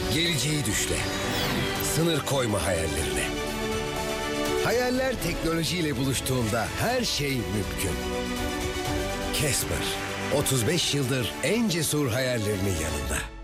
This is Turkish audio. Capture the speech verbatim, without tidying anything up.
Geleceği düşle. Sınır koyma hayallerine. Hayaller teknolojiyle buluştuğunda her şey mümkün. Casper, otuz beş yıldır en cesur hayallerinin yanında.